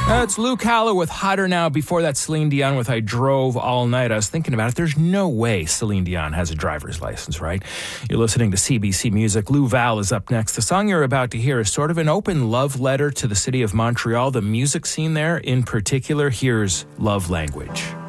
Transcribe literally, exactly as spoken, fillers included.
Uh, it's Luke Howler with Hotter Now. Before that, Celine Dion with I Drove All Night. I was thinking about it. There's no way Celine Dion has a driver's license, right? You're listening to C B C Music. Lou Val is up next. The song you're about to hear is sort of an open love letter to the city of Montreal, the music scene there in particular. Here's Love Language.